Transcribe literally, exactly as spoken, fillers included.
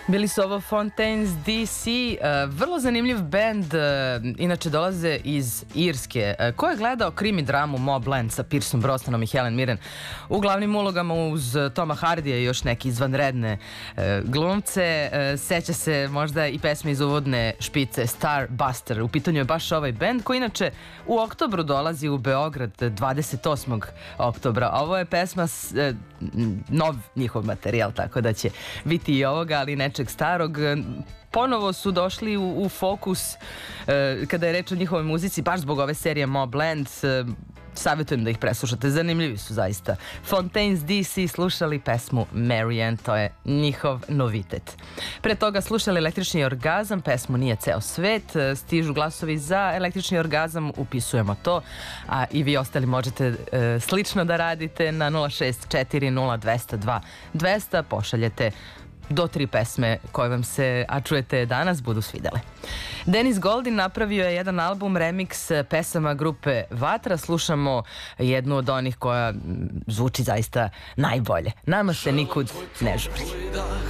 Bili su ovo Fontaines D C, uh, vrlo zanimljiv band, uh, inače dolaze iz Irske. Uh, ko je gledao krimi dramu Mobland sa Pierceom Brosnanom i Helen Mirren u glavnim ulogama uz Toma Hardija i još neke izvanredne uh, glumce, uh, seća se možda i pesme iz uvodne špice Star Buster. U pitanju je baš ovaj band koji inače u oktobru dolazi u Beograd dvadeset osmog oktobra. Ovo je pesma, uh, nov njihov materijal, tako da će biti i ovoga, ali nečeg starog. Ponovo su došli u, u fokus e, kada je reč o njihovoj muzici, baš zbog ove serije Mobland. E, savjetujem da ih preslušate, zanimljivi su zaista. Fontaines D C slušali pesmu Marianne, to je njihov novitet. Pre toga slušali Električni orgazam, pesmu Nije ceo svet. Stižu glasovi za Električni orgazam, upisujemo to, a i vi ostali možete e, slično da radite na nula šest četiri nula dva zero dva dva zero, pošaljete do tri pesme koje vam se, a čujete danas, budu svidele. Denis Goldin napravio je jedan album remix pesama grupe Vatra. Slušamo jednu od onih koja zvuči zaista najbolje. Nama se nikud ne žuri.